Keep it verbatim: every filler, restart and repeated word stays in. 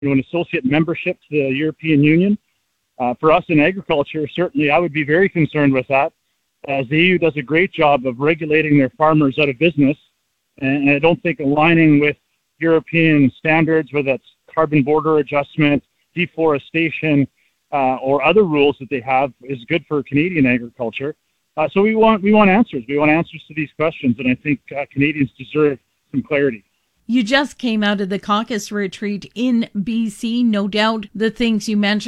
you know, an associate membership to the European Union. Uh, for us in agriculture, certainly I would be very concerned with that, as the E U does a great job of regulating their farmers out of business, and I don't think aligning with European standards, whether that's carbon border adjustment, deforestation, uh, or other rules that they have, is good for Canadian agriculture. Uh, so we want we want answers. We want answers to these questions, and I think uh, Canadians deserve some clarity. You just came out of the caucus retreat in B C. No doubt the things you mentioned